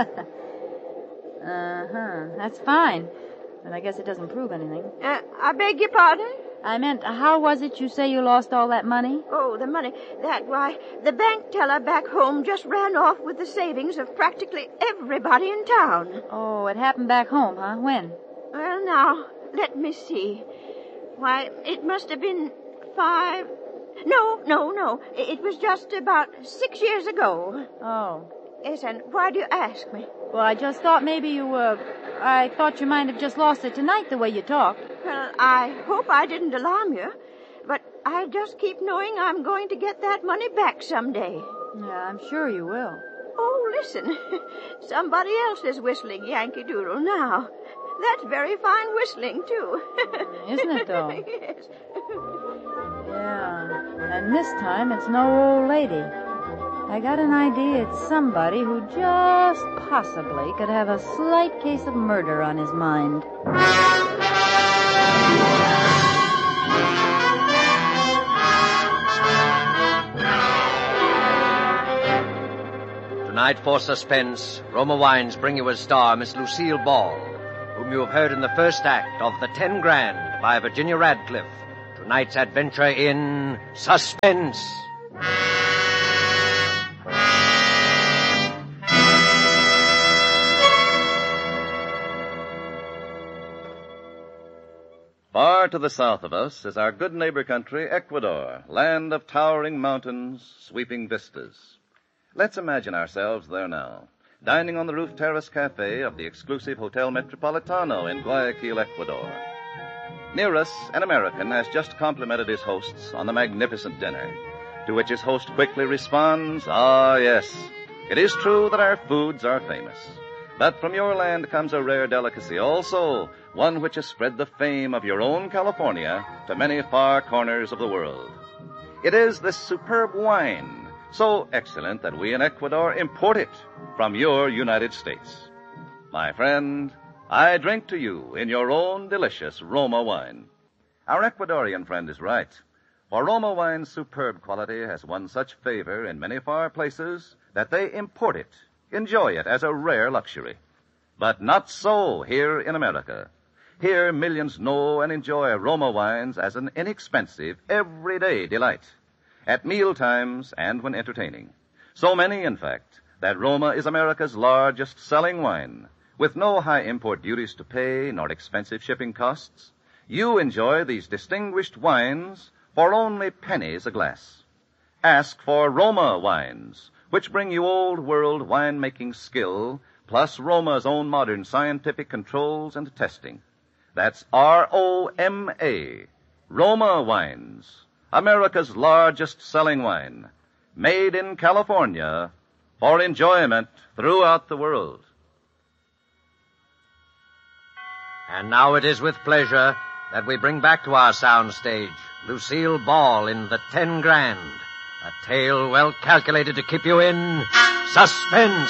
That's fine. But I guess it doesn't prove anything. I beg your pardon? I meant, how was it you say you lost all that money? Oh, the money. The bank teller back home just ran off with the savings of practically everybody in town. Oh, it happened back home, huh? When? Well, now, let me see. Why, it must have been 5... No. It was just about 6 years ago. Oh. Yes, and why do you ask me? Well, I just thought maybe I thought you might have just lost it tonight the way you talk. Well, I hope I didn't alarm you, but I just keep knowing I'm going to get that money back someday. Yeah, I'm sure you will. Oh, listen. Somebody else is whistling Yankee Doodle now. That's very fine whistling, too. Isn't it, though? Yes. Yeah, and this time it's no old lady. I got an idea it's somebody who just possibly could have a slight case of murder on his mind. Tonight, for suspense, Roma Wines bring you as star Miss Lucille Ball, whom you have heard in the first act of The 10 Grand by Virginia Radcliffe. Tonight's adventure in Suspense. Far to the south of us is our good neighbor country, Ecuador, land of towering mountains, sweeping vistas. Let's imagine ourselves there now, dining on the roof terrace cafe of the exclusive Hotel Metropolitano in Guayaquil, Ecuador. Near us, an American has just complimented his hosts on the magnificent dinner, to which his host quickly responds, "Ah, yes, it is true that our foods are famous. But from your land comes a rare delicacy also, one which has spread the fame of your own California to many far corners of the world. It is this superb wine, so excellent that we in Ecuador import it from your United States. My friend, I drink to you in your own delicious Roma wine." Our Ecuadorian friend is right, for Roma wine's superb quality has won such favor in many far places that they import it, enjoy it as a rare luxury. But not so here in America. Here, millions know and enjoy Roma wines as an inexpensive, everyday delight, at meal times and when entertaining. So many, in fact, that Roma is America's largest selling wine, with no high import duties to pay nor expensive shipping costs. You enjoy these distinguished wines for only pennies a glass. Ask for Roma wines, which bring you old-world wine-making skill, plus Roma's own modern scientific controls and testing. That's R-O-M-A, Roma Wines, America's largest selling wine, made in California for enjoyment throughout the world. And now it is with pleasure that we bring back to our soundstage Lucille Ball in The 10 Grand, a tale well calculated to keep you in suspense.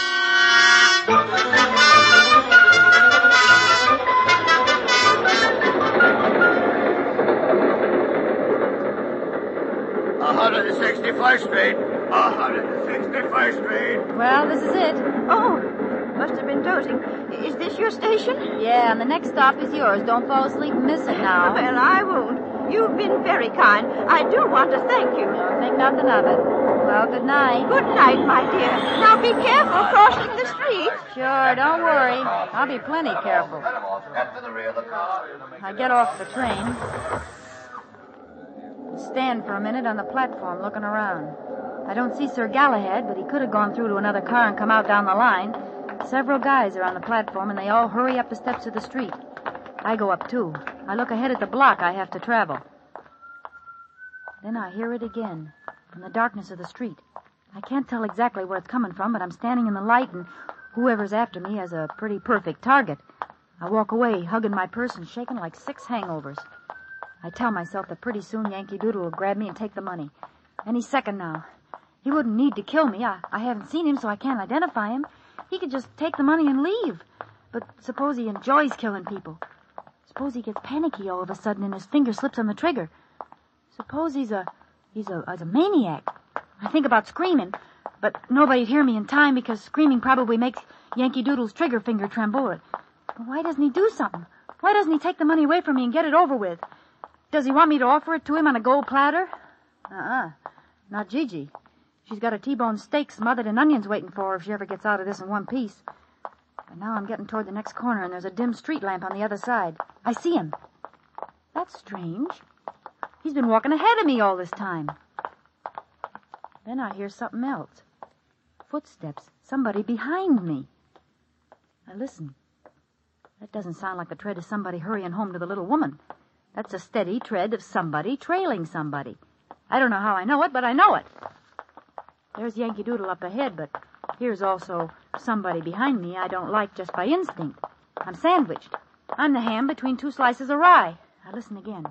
Street. 161st Street. Well, this is it. Oh, must have been dozing. Is this your station? Yeah, and the next stop is yours. Don't fall asleep and miss it now. Well, I won't. You've been very kind. I do want to thank you. Don't think nothing of it. Well, good night. Good night, my dear. Now be careful crossing the street. Sure, don't worry. I'll be plenty careful. I get off the train. Stand for a minute on the platform looking around. I don't see Sir Galahad, but he could have gone through to another car and come out down the line. Several guys are on the platform, and they all hurry up the steps of the street. I go up, too. I look ahead at the block I have to travel. Then I hear it again, from the darkness of the street. I can't tell exactly where it's coming from, but I'm standing in the light, and whoever's after me has a pretty perfect target. I walk away, hugging my purse and shaking like 6 hangovers. I tell myself that pretty soon Yankee Doodle will grab me and take the money. Any second now. He wouldn't need to kill me. I haven't seen him, so I can't identify him. He could just take the money and leave. But suppose he enjoys killing people. Suppose he gets panicky all of a sudden and his finger slips on the trigger. Suppose he's a maniac. I think about screaming, but nobody'd hear me in time because screaming probably makes Yankee Doodle's trigger finger tremble. But why doesn't he do something? Why doesn't he take the money away from me and get it over with? Does he want me to offer it to him on a gold platter? Not Gigi. She's got a T-bone steak smothered in onions waiting for her if she ever gets out of this in one piece. But now I'm getting toward the next corner, and there's a dim street lamp on the other side. I see him. That's strange. He's been walking ahead of me all this time. Then I hear something else. Footsteps. Somebody behind me. I listen. That doesn't sound like the tread of somebody hurrying home to the little woman. That's a steady tread of somebody trailing somebody. I don't know how I know it, but I know it. There's Yankee Doodle up ahead, but here's also somebody behind me I don't like just by instinct. I'm sandwiched. I'm the ham between two slices of rye. Now listen again.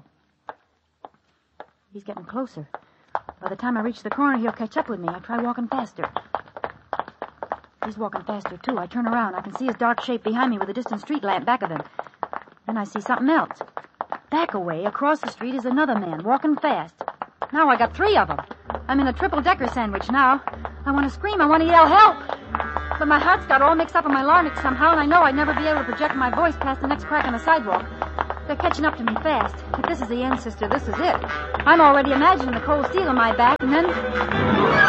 He's getting closer. By the time I reach the corner, he'll catch up with me. I try walking faster. He's walking faster, too. I turn around. I can see his dark shape behind me with a distant street lamp back of him. Then I see something else. Back away, across the street, is another man, walking fast. Now I got 3 of them. I'm in a triple-decker sandwich now. I want to scream. I want to yell, help! But my heart's got all mixed up in my larynx somehow, and I know I'd never be able to project my voice past the next crack on the sidewalk. They're catching up to me fast. If this is the end, sister, this is it. I'm already imagining the cold steel in my back, and then...